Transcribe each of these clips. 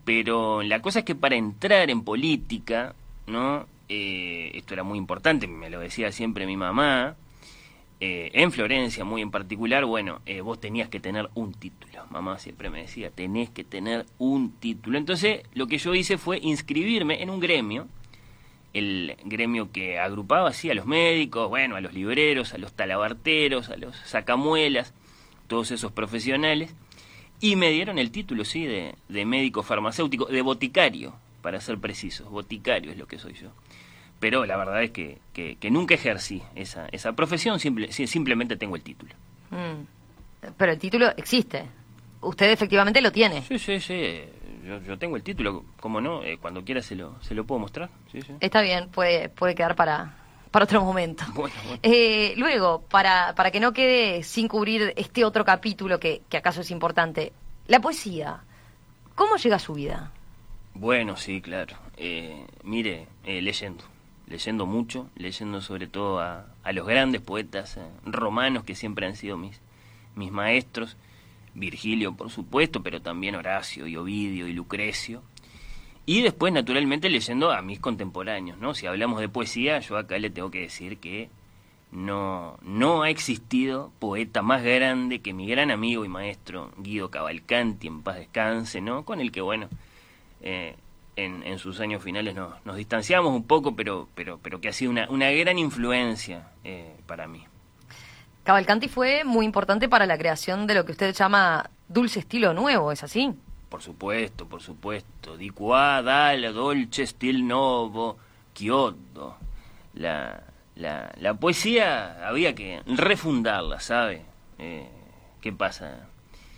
Pero la cosa es que para entrar en política, ¿no? Esto era muy importante, me lo decía siempre mi mamá, en Florencia muy en particular, bueno, vos tenías que tener un título. Mamá siempre me decía, tenés que tener un título. Entonces, lo que yo hice fue inscribirme en un gremio, el gremio que agrupaba así a los médicos, bueno, a los libreros, a los talabarteros, a los sacamuelas, todos esos profesionales, y me dieron el título, sí, de médico farmacéutico, de boticario, para ser precisos, boticario es lo que soy yo. Pero la verdad es que nunca ejercí esa profesión, simplemente tengo el título. Pero el título existe, usted efectivamente lo tiene. Sí, yo tengo el título, ¿cómo no? Cuando quiera se lo puedo mostrar. Sí. Está bien, puede quedar para otro momento. Bueno. Luego, para que no quede sin cubrir este otro capítulo que acaso es importante, la poesía, ¿cómo llega a su vida? Bueno, sí, claro. Mire, leyendo mucho, leyendo sobre todo a los grandes poetas romanos que siempre han sido mis maestros, Virgilio por supuesto, pero también Horacio y Ovidio y Lucrecio. Y después, naturalmente, leyendo a mis contemporáneos, ¿no? Si hablamos de poesía, yo acá le tengo que decir que no ha existido poeta más grande que mi gran amigo y maestro Guido Cavalcanti, en paz descanse, ¿no? Con el que, bueno, en sus años finales nos distanciamos un poco, pero que ha sido una gran influencia para mí. Cavalcanti fue muy importante para la creación de lo que usted llama dulce estilo nuevo, ¿es así? Por supuesto. Di qua dal dolce stil nuovo, Kyoto. La poesía había que refundarla, ¿sabe? ¿Qué pasa?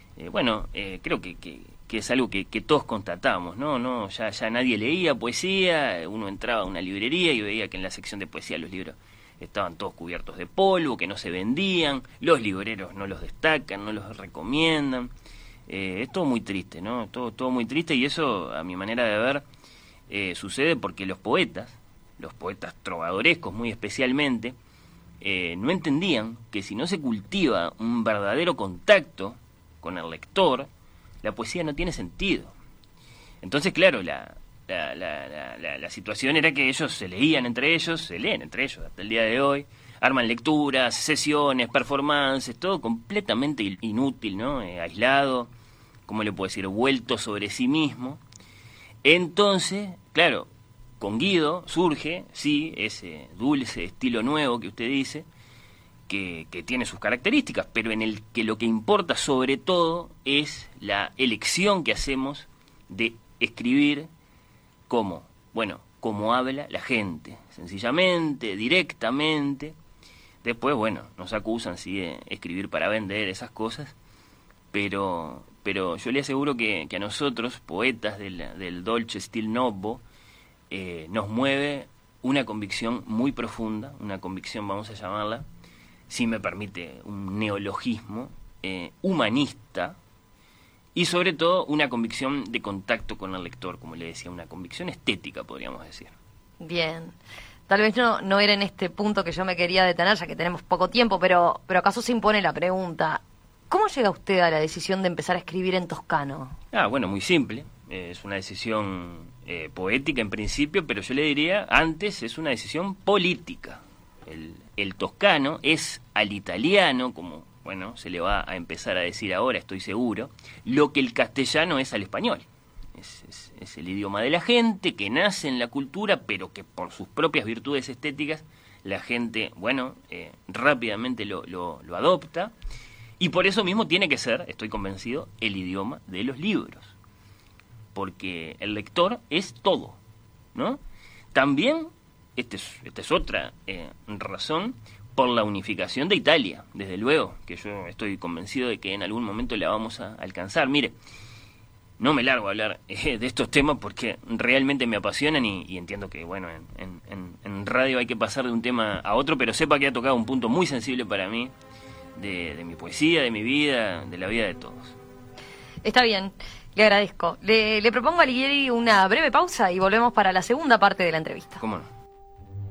Creo que es algo que todos constatamos, ¿no? Ya nadie leía poesía, uno entraba a una librería y veía que en la sección de poesía los libros estaban todos cubiertos de polvo, que no se vendían, los libreros no los destacan, no los recomiendan. Es todo muy triste, ¿no? Todo muy triste, y eso, a mi manera de ver, sucede porque los poetas trovadorescos muy especialmente, no entendían que si no se cultiva un verdadero contacto con el lector, la poesía no tiene sentido. Entonces, claro, la situación era que ellos se leen entre ellos hasta el día de hoy, arman lecturas, sesiones, performances, todo completamente inútil, ¿no? Aislado, ¿cómo le puedo decir? Vuelto sobre sí mismo. Entonces, claro, con Guido surge, sí, ese dulce estilo nuevo que usted dice, que tiene sus características, pero en el que lo que importa sobre todo es la elección que hacemos de escribir como habla la gente, sencillamente, directamente. Después, nos acusan, sí, de escribir para vender, esas cosas, pero yo le aseguro que a nosotros, poetas del dolce stil nuovo, nos mueve una convicción muy profunda, una convicción, vamos a llamarla, si me permite un neologismo, humanista, y sobre todo una convicción de contacto con el lector, como le decía, una convicción estética, podríamos decir. Bien. Tal vez no era en este punto que yo me quería detener, ya que tenemos poco tiempo, pero acaso se impone la pregunta, ¿cómo llega usted a la decisión de empezar a escribir en toscano? Muy simple. Es una decisión poética en principio, pero yo le diría, antes es una decisión política. El toscano es al italiano, como se le va a empezar a decir ahora, estoy seguro, lo que el castellano es al español. Es el idioma de la gente, que nace en la cultura, pero que por sus propias virtudes estéticas la gente, rápidamente lo adopta, y por eso mismo tiene que ser, estoy convencido, el idioma de los libros, porque el lector es todo, ¿no? También, esta es otra razón, por la unificación de Italia, desde luego, que yo estoy convencido de que en algún momento la vamos a alcanzar. Mire, no me largo a hablar de estos temas porque realmente me apasionan y entiendo que, en radio hay que pasar de un tema a otro, pero sepa que ha tocado un punto muy sensible para mí, de mi poesía, de mi vida, de la vida de todos. Está bien, le agradezco. Le propongo a Alighieri una breve pausa y volvemos para la segunda parte de la entrevista. ¿Cómo no?